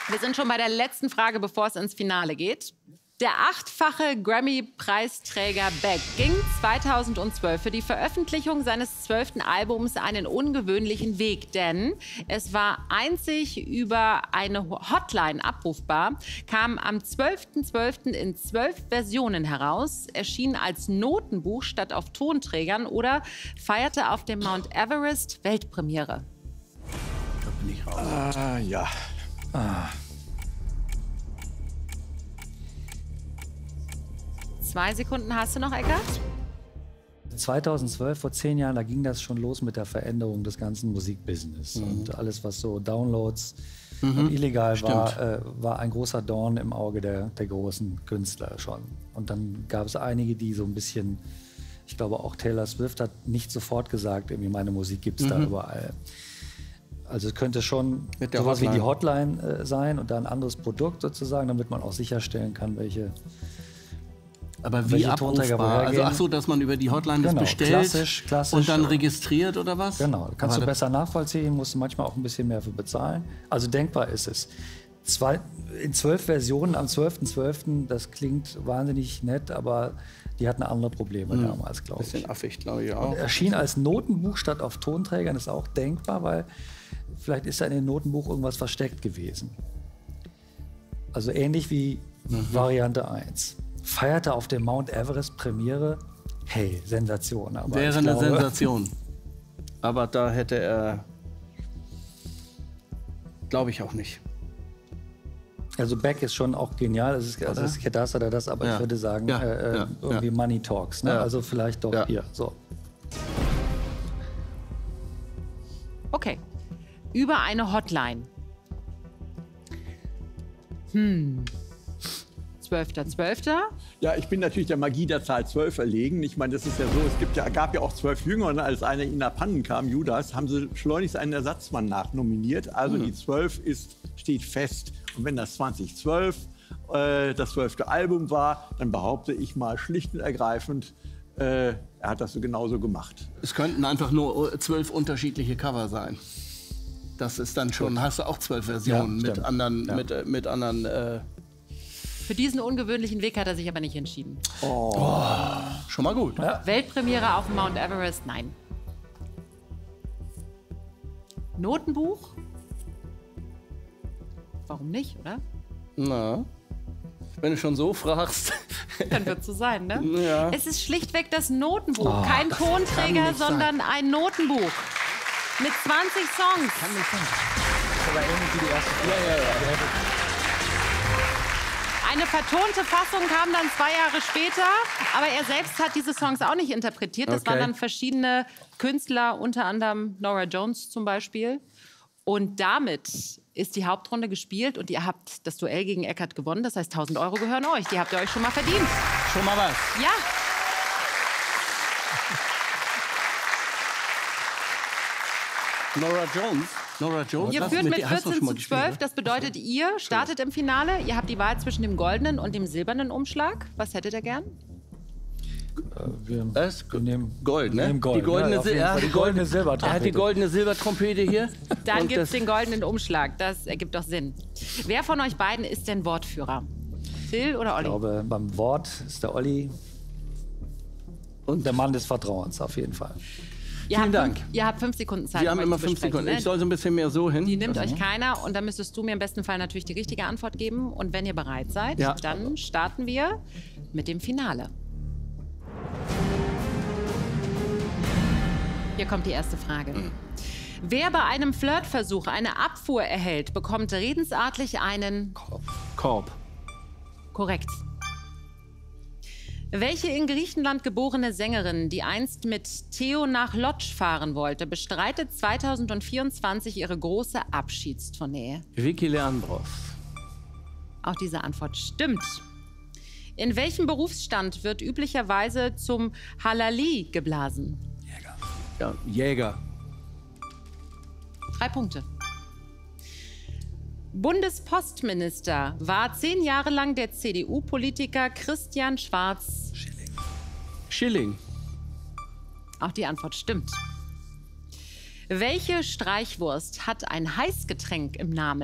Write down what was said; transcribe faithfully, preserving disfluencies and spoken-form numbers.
Wir sind schon bei der letzten Frage, bevor es ins Finale geht. Der achtfache Grammy-Preisträger Beck ging zweitausendzwölf für die Veröffentlichung seines zwölften Albums einen ungewöhnlichen Weg. Denn es war einzig über eine Hotline abrufbar, kam am zwölften zwölften in zwölf Versionen heraus, erschien als Notenbuch statt auf Tonträgern oder feierte auf dem Mount Everest Weltpremiere. Da bin ich raus. Ah, ja. Ah. Zwei Sekunden hast du noch, Eckart? zweitausendzwölf, vor zehn Jahren, da ging das schon los mit der Veränderung des ganzen Musikbusiness. Mhm. Und alles, was so Downloads mhm. und illegal war, äh, war ein großer Dorn im Auge der, der großen Künstler schon. Und dann gab es einige, die so ein bisschen, ich glaube auch Taylor Swift hat nicht sofort gesagt, irgendwie meine Musik gibt es mhm. da überall. Also es könnte schon sowas wie die Hotline äh, sein und da ein anderes Produkt sozusagen, damit man auch sicherstellen kann, welche Aber wie abrufbar? Also, ach so, dass man über die Hotline das genau, bestellt klassisch, klassisch, und dann registriert oder was? Genau, kannst Aber du besser nachvollziehen, musst du manchmal auch ein bisschen mehr für bezahlen. Also denkbar ist es. Zwei, in zwölf Versionen am zwölften zwölften, das klingt wahnsinnig nett, aber die hatten andere Probleme mhm. damals, glaube ich. Bisschen affig, glaube ich auch. Und erschien als Notenbuch statt auf Tonträgern, ist auch denkbar, weil vielleicht ist da in dem Notenbuch irgendwas versteckt gewesen. Also ähnlich wie mhm. Variante eins. Feierte auf dem Mount Everest Premiere. Hey, Sensation. Aber Wäre ich eine glaube, Sensation. Aber da hätte er, glaube ich auch nicht. Also Beck ist schon auch genial. Es ist, also es ist das oder das, aber ja. ich würde sagen, ja. äh, Ja. irgendwie ja. Money Talks. Ne? Ja. Also vielleicht doch ja. hier. So. Okay. Über eine Hotline. Hm. zwölfter zwölfter Ja, ich bin natürlich der Magie der Zahl zwölf erlegen. Ich meine, das ist ja so, es gibt ja, gab ja auch zwölf Jünger, und als einer in Abhanden kam, Judas, haben sie schleunigst einen Ersatzmann nachnominiert. Also mhm. die zwölf ist, steht fest. Und wenn das zweitausendzwölf äh, das zwölfte Album war, dann behaupte ich mal schlicht und ergreifend, äh, er hat das so genauso gemacht. Es könnten einfach nur zwölf unterschiedliche Cover sein. Das ist dann schon, Gut. hast du auch zwölf Versionen ja, mit anderen, ja. mit, mit anderen äh, Für diesen ungewöhnlichen Weg hat er sich aber nicht entschieden. Oh. Oh. Schon mal gut. Ja. Weltpremiere auf dem Mount Everest? Nein. Notenbuch? Warum nicht, oder? Na, wenn du schon so fragst. Dann wird es so sein, ne? Ja. Es ist schlichtweg das Notenbuch. Oh, Kein Tonträger, sondern sein. ein Notenbuch. Mit zwanzig Songs. Kann nicht sein. Das ist aber ähnlich wie die erste Frage. Ja, ja, ja. Eine vertonte Fassung kam dann zwei Jahre später, aber er selbst hat diese Songs auch nicht interpretiert. Das Okay. waren dann verschiedene Künstler, unter anderem Norah Jones zum Beispiel. Und damit ist die Hauptrunde gespielt und ihr habt das Duell gegen Eckart gewonnen. Das heißt, tausend Euro gehören euch. Die habt ihr euch schon mal verdient. Schon mal was. Ja. Norah Jones. Norah Jones. Ihr Was? führt mit die hast du vierzehn schon mal zu gespielt, zwölf. ne? Das bedeutet, ihr startet im Finale. Ihr habt die Wahl zwischen dem goldenen und dem silbernen Umschlag. Was hättet ihr gern? Äh, wir, Was? wir nehmen Gold, ne? wir nehmen Gold. Die goldene, ja, auf jeden Sil- Fall. die die goldene Er Silbertrompete. hat die goldene Silbertrompete hier. Dann Und gibt es das- den goldenen Umschlag. Das ergibt doch Sinn. Wer von euch beiden ist denn Wortführer? Phil oder Olli? Ich glaube, beim Wort ist der Olli und der Mann des Vertrauens, auf jeden Fall. Ihr Vielen habt Dank. Fünf, ihr habt fünf Sekunden Zeit. Wir haben um euch immer zu fünf besprechen, Sekunden. Ne? Ich soll so ein bisschen mehr so hin. Die nimmt Das- euch keiner und dann müsstest du mir im besten Fall natürlich die richtige Antwort geben. Und wenn ihr bereit seid, Ja. dann starten wir mit dem Finale. Hier kommt die erste Frage. Mhm. Wer bei einem Flirtversuch eine Abfuhr erhält, bekommt redensartlich einen... Korb. Korrekt. Welche in Griechenland geborene Sängerin, die einst mit Theo nach Lodz fahren wollte, bestreitet zweitausendvierundzwanzig ihre große Abschiedstournee? Vicky Leandros. Auch diese Antwort stimmt. In welchem Berufsstand wird üblicherweise zum Halali geblasen? Jäger. Ja, Jäger. Drei Punkte. Bundespostminister war zehn Jahre lang der C D U-Politiker Christian Schwarz. Schilling. Schilling. Auch die Antwort stimmt. Welche Streichwurst hat ein Heißgetränk im Namen?